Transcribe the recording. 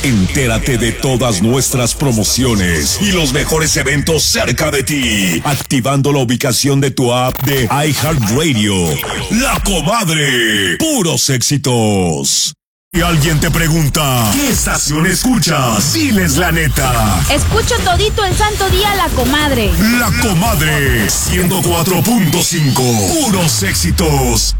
Entérate de todas nuestras promociones y los mejores eventos cerca de ti, activando la ubicación de tu app de iHeartRadio. La Comadre, puros éxitos. Y alguien te pregunta, ¿qué estación escuchas? Diles la neta. Escucho todito el santo día La Comadre. La Comadre, 104.5, puros éxitos.